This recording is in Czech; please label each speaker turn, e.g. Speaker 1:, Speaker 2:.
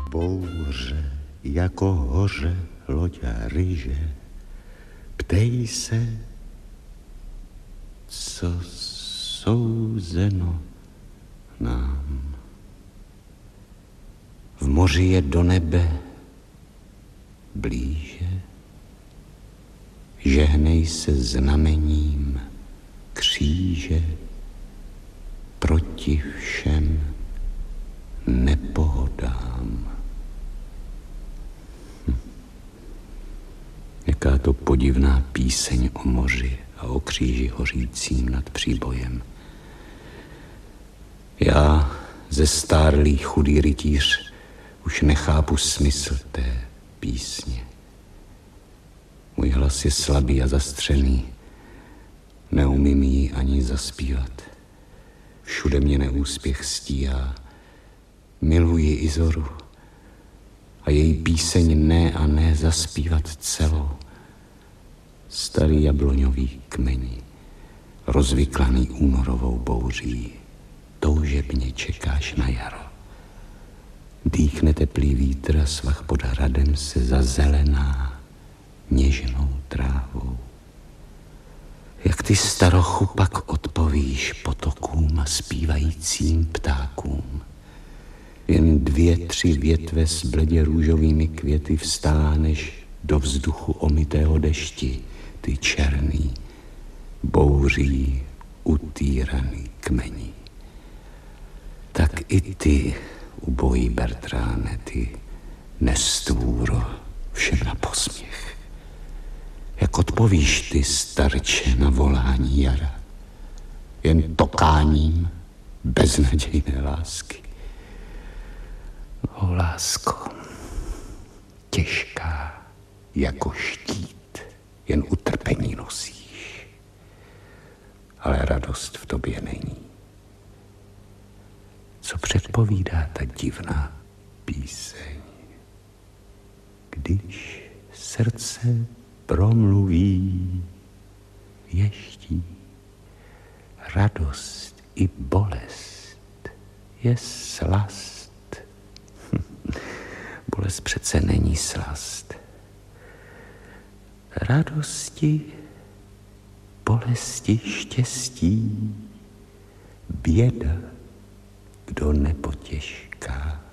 Speaker 1: Bouře jako hoře loď a ryže, ptej se, co souzeno nám. V moři je do nebe blíže, žehnej se znamením kříže proti všem nepohodám. Jaká to podivná píseň o moři a o kříži hořícím nad příbojem. Já, zestárlý chudý rytíř, už nechápu smysl té písně. Můj hlas je slabý a zastřený, neumím ji ani zaspívat. Všude mě neúspěch stíhá. Miluji Izoru a její píseň ne a ne zaspívat celou. Starý jabloňový kmeni, rozvyklaný únorovou bouří, toužebně čekáš na jaro. Dýchne teplý vítr a svah pod hradem se zazelená něžnou trávou. Jak ty starochu pak odpovíš potokům a zpívajícím ptákům. Jen 2, 3 větve s bledě růžovými květy vstáneš do vzduchu omytého dešti, ty černý, bouří, utýraný kmení. Tak i ty, ubojí Bertráne, ty nestvůro, všem na posměch. Jak odpovíš ty, starče, na volání jara? Jen tokáním beznadějné lásky. O lásko, těžká jako štít, jen utrpení nosíš, ale radost v tobě není. Co předpovídá ta divná píseň? Když srdce promluví, věští, radost i bolest je slast. Bolest přece není slast. Radosti, bolesti, štěstí, běda, kdo nepotěžká.